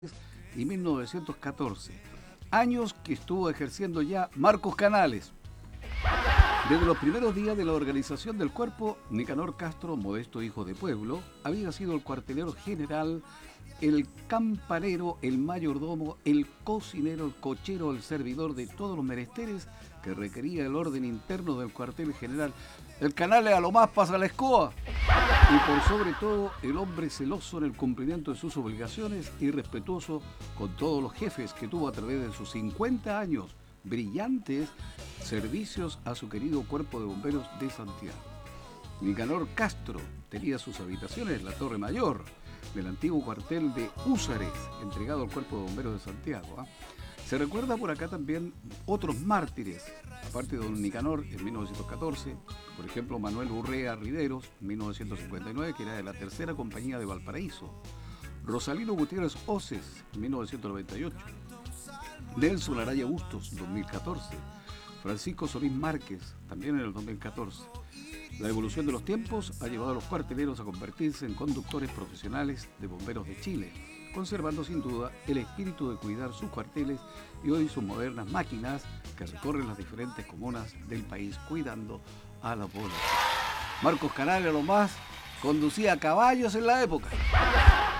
y 1914, años que estuvo ejerciendo ya Marcos Canales. Desde los primeros días de la organización del cuerpo, Nicanor Castro, modesto hijo de pueblo, había sido el cuartelero general, el campanero, el mayordomo, el cocinero, el cochero, el servidor de todos los menesteres que requería el orden interno del cuartel general. El Canales a lo más pasa la escoba. Y por sobre todo, el hombre celoso en el cumplimiento de sus obligaciones y respetuoso con todos los jefes que tuvo a través de sus 50 años brillantes servicios a su querido Cuerpo de Bomberos de Santiago. Nicanor Castro tenía sus habitaciones en la Torre Mayor del antiguo cuartel de Húsares, entregado al Cuerpo de Bomberos de Santiago. Se recuerda por acá también otros mártires, aparte de don Nicanor en 1914, por ejemplo Manuel Urrea Riveros en 1959, que era de la tercera compañía de Valparaíso, Rosalino Gutiérrez Oces en 1998, Nelson Araya Bustos 2014, Francisco Solís Márquez también en el 2014. La evolución de los tiempos ha llevado a los cuarteleros a convertirse en conductores profesionales de bomberos de Chile, conservando sin duda el espíritu de cuidar sus cuarteles y hoy sus modernas máquinas que recorren las diferentes comunas del país cuidando a la población. Marcos Canales a lo más conducía caballos en la época.